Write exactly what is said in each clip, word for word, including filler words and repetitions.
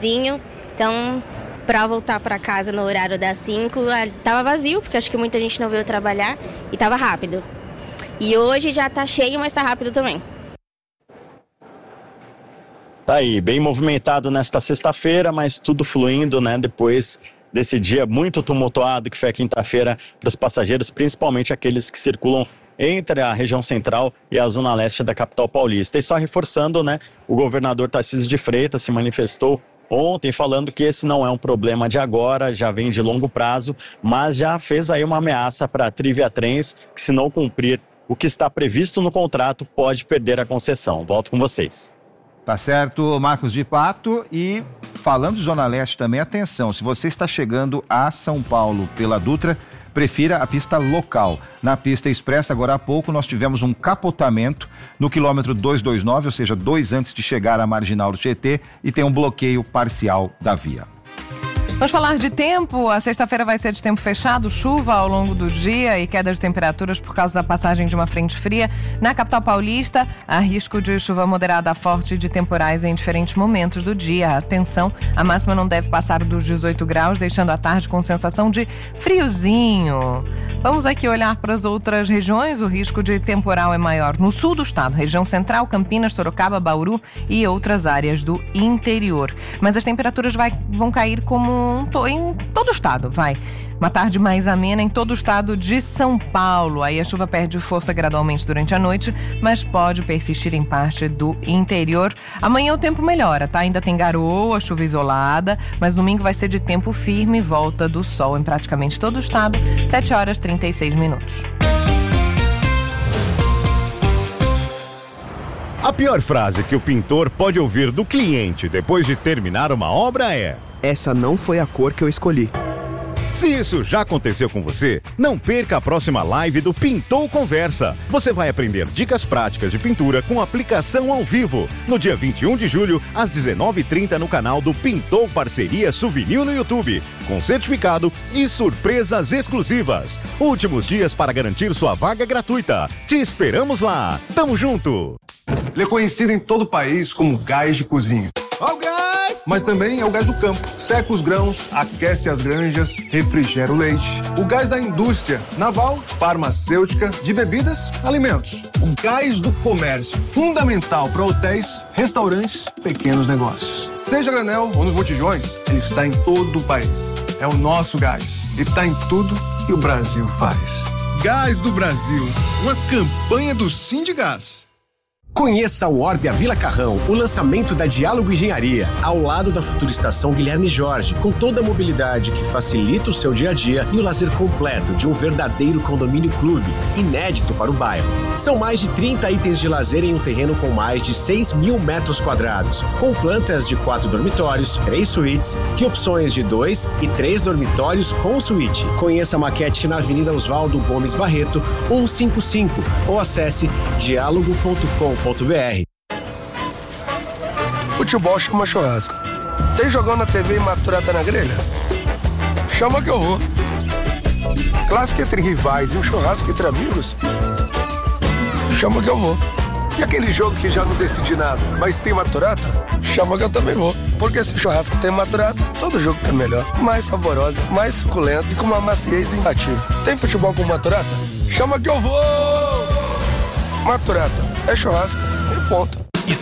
finalzinho, então para voltar para casa no horário das cinco, tava vazio, porque acho que muita gente não veio trabalhar e tava rápido. E hoje já tá cheio, mas tá rápido também. Tá aí, bem movimentado nesta sexta-feira, mas tudo fluindo, né? Depois desse dia muito tumultuado que foi a quinta-feira para os passageiros, principalmente aqueles que circulam entre a região central e a zona leste da capital paulista. E só reforçando, né? O governador Tarcísio de Freitas se manifestou ontem falando que esse não é um problema de agora, já vem de longo prazo, mas já fez aí uma ameaça para a Trivia Trens, que se não cumprir o que está previsto no contrato, pode perder a concessão. Volto com vocês. Tá certo, Marcos de Pato. E falando de Zona Leste também, atenção, se você está chegando a São Paulo pela Dutra, prefira a pista local. Na pista expressa, agora há pouco, nós tivemos um capotamento no quilômetro duzentos e vinte e nove, ou seja, dois antes de chegar à marginal do Tietê, e tem um bloqueio parcial da via. Vamos falar de tempo. A sexta-feira vai ser de tempo fechado, chuva ao longo do dia e queda de temperaturas por causa da passagem de uma frente fria. Na capital paulista, há risco de chuva moderada a forte de temporais em diferentes momentos do dia. Atenção, a máxima não deve passar dos dezoito graus, deixando a tarde com sensação de friozinho. Vamos aqui olhar para as outras regiões. O risco de temporal é maior no sul do estado, região central, Campinas, Sorocaba, Bauru e outras áreas do interior. Mas as temperaturas vai, vão cair como em todo o estado, vai. Uma tarde mais amena em todo o estado de São Paulo. Aí a chuva perde força gradualmente durante a noite, mas pode persistir em parte do interior. Amanhã o tempo melhora, tá? Ainda tem garoa, chuva isolada, mas domingo vai ser de tempo firme e volta do sol em praticamente todo o estado. sete horas e trinta e seis minutos. A pior frase que o pintor pode ouvir do cliente depois de terminar uma obra é: essa não foi a cor que eu escolhi. Se isso já aconteceu com você, não perca a próxima live do Pintou Conversa. Você vai aprender dicas práticas de pintura com aplicação ao vivo, no dia vinte e um de julho, às dezenove e trinta, no canal do Pintou Parceria Souvenir no YouTube, com certificado e surpresas exclusivas. Últimos dias para garantir sua vaga gratuita. Te esperamos lá. Tamo junto! Ele é conhecido em todo o país como gás de cozinha. Ó o gás! Mas também é o gás do campo. Seca os grãos, aquece as granjas, refrigera o leite. O gás da indústria naval, farmacêutica, de bebidas, alimentos. O gás do comércio, fundamental para hotéis, restaurantes, pequenos negócios. Seja a granel ou nos botijões, ele está em todo o país. É o nosso gás e está em tudo que o Brasil faz. Gás do Brasil, uma campanha do Sindigás. Conheça o Orbia Vila Carrão, o lançamento da Diálogo Engenharia, ao lado da futura estação Guilherme Jorge, com toda a mobilidade que facilita o seu dia a dia e o lazer completo de um verdadeiro condomínio clube, inédito para o bairro. São mais de trinta itens de lazer em um terreno com mais de seis mil metros quadrados, com plantas de quatro dormitórios, três suítes e opções de dois e três dormitórios com suíte. Conheça a maquete na Avenida Oswaldo Gomes Barreto, cento e cinquenta e cinco, ou acesse diálogo ponto com ponto b r. Futebol chama churrasco. Tem jogão na T V e maturata na grelha? Chama que eu vou. Clássico entre rivais e um churrasco entre amigos? Chama que eu vou. E aquele jogo que já não decidi nada, mas tem maturata? Chama que eu também vou. Porque se churrasco tem maturata, todo jogo fica melhor. Mais saborosa, mais suculento e com uma maciez imbatível. Tem futebol com maturata? Chama que eu vou! Maturata, é churrasco e ponto.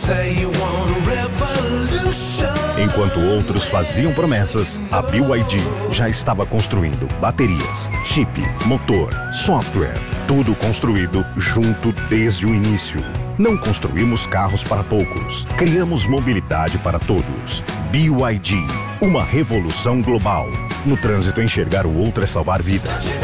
Enquanto outros faziam promessas, a B Y D já estava construindo baterias, chip, motor, software, tudo construído junto desde o início. Não construímos carros para poucos, criamos mobilidade para todos. B Y D, uma revolução global. No trânsito, enxergar o outro é salvar vidas.